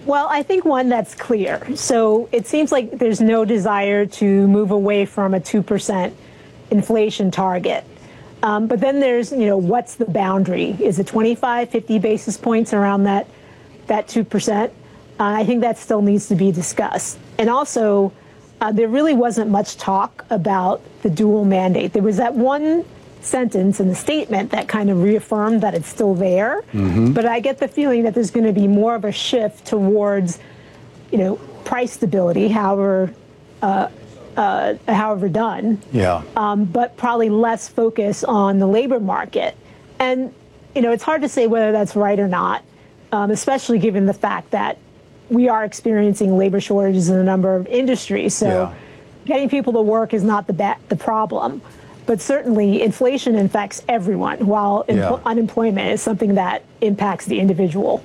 Well, I think one that's clear. So it seems like there's no desire to move away from a 2% inflation target. But then there's, what's the boundary? Is it 25, 50 basis points around that 2%? I think that still needs to be discussed. And also, there really wasn't much talk about the dual mandate. There was that one sentence in the statement that kind of reaffirmed that it's still there. But I get the feeling that there's going to be more of a shift towards, price stability, however done. Yeah. But probably less focus on the labor market. And, it's hard to say whether that's right or not, especially given the fact that we are experiencing labor shortages in a number of industries. So getting people to work is not the problem. But certainly inflation affects everyone, while unemployment is something that impacts the individual.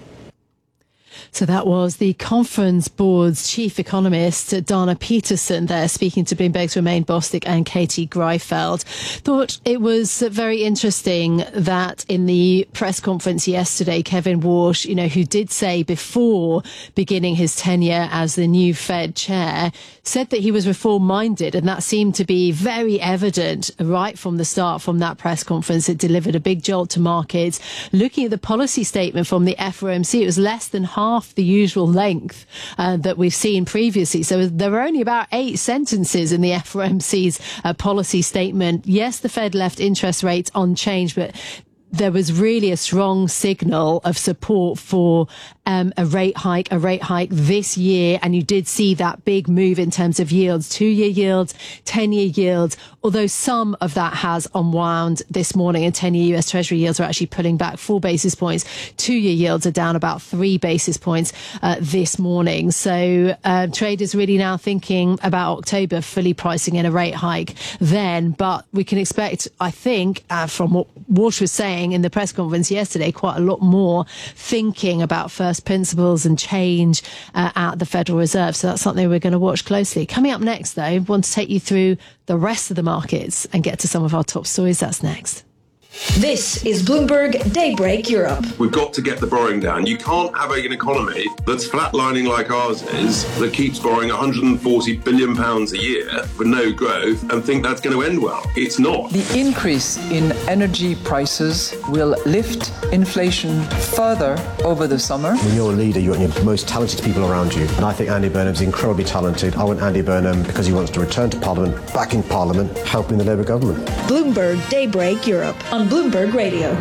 So that was the Conference Board's chief economist, Dana Peterson, there speaking to Bloomberg's Romaine Bostick and Katie Greifeld. Thought it was very interesting that in the press conference yesterday, Kevin Warsh, who did say before beginning his tenure as the new Fed chair, said that he was reform-minded, and that seemed to be very evident right from the start from that press conference. It delivered a big jolt to markets. Looking at the policy statement from the FOMC, it was less than half the usual length that we've seen previously. So there were only about 8 sentences in the FOMC's policy statement. Yes, the Fed left interest rates unchanged, but there was really a strong signal of support for a rate hike this year. And you did see that big move in terms of yields, 2-year yields, 10-year yields, although some of that has unwound this morning, and 10-year US Treasury yields are actually pulling back 4 basis points. 2-year yields are down about 3 basis points this morning. So traders really now thinking about October, fully pricing in a rate hike then. But we can expect, I think, from what Walsh was saying in the press conference yesterday, quite a lot more thinking about first principles and change at the Federal Reserve. So that's something we're going to watch closely. Coming up next, though, I want to take you through the rest of the markets and get to some of our top stories. That's next. This is Bloomberg Daybreak Europe. We've got to get the borrowing down. You can't have an economy that's flatlining like ours is, that keeps borrowing £140 billion a year for no growth and think that's going to end well. It's not. The increase in energy prices will lift inflation further over the summer. When you're a leader, you want your most talented people around you. And I think Andy Burnham's incredibly talented. I want Andy Burnham because he wants to return to Parliament, back in Parliament, helping the Labour government. Bloomberg Daybreak Europe on Bloomberg Radio.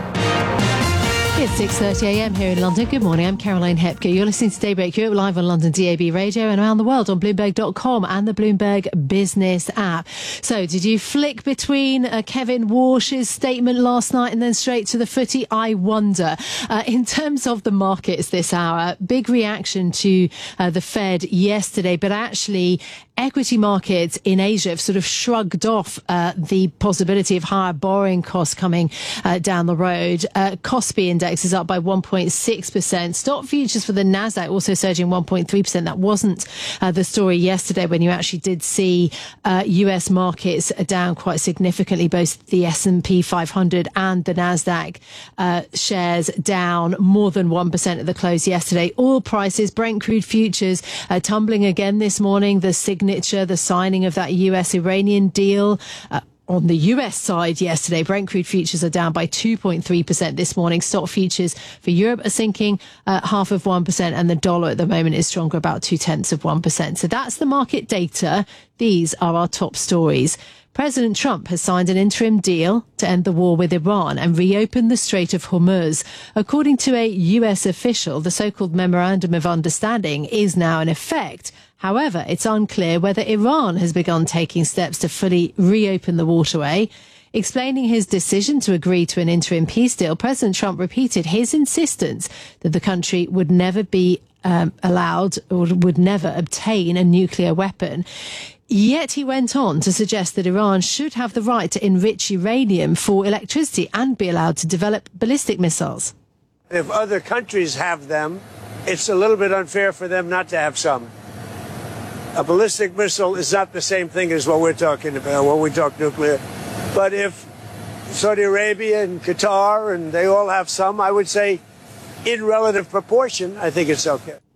It's 6:30 a.m. here in London. Good morning. I'm Caroline Hepker. You're listening to Daybreak Europe live on London DAB radio and around the world on Bloomberg.com and the Bloomberg Business app. So did you flick between Kevin Warsh's statement last night and then straight to the footy? I wonder. In terms of the markets this hour, big reaction to the Fed yesterday, but actually equity markets in Asia have sort of shrugged off the possibility of higher borrowing costs coming down the road. Kospi index is up by 1.6%. Stock futures for the Nasdaq also surging 1.3%. That wasn't the story yesterday when you actually did see US markets down quite significantly. Both the S&P 500 and the Nasdaq shares down more than 1% at the close yesterday. Oil prices, Brent crude futures tumbling again this morning. The signing of that US-Iranian deal. On the US side yesterday, Brent crude futures are down by 2.3% this morning. Stock futures for Europe are sinking 0.5%, and the dollar at the moment is stronger, about 0.2%. So that's the market data. These are our top stories. President Trump has signed an interim deal to end the war with Iran and reopen the Strait of Hormuz. According to a US official, the so-called Memorandum of Understanding is now in effect. However, it's unclear whether Iran has begun taking steps to fully reopen the waterway. Explaining his decision to agree to an interim peace deal, President Trump repeated his insistence that the country would never be allowed or would never obtain a nuclear weapon. Yet he went on to suggest that Iran should have the right to enrich uranium for electricity and be allowed to develop ballistic missiles. If other countries have them, it's a little bit unfair for them not to have some. A ballistic missile is not the same thing as what we're talking about when we talk nuclear. But if Saudi Arabia and Qatar and they all have some, I would say in relative proportion, I think it's okay.